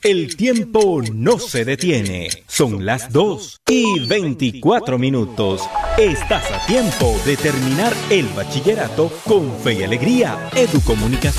El tiempo no se detiene. Son las 2:24. Estás a tiempo de terminar el bachillerato con fe y alegría. Educomunicación.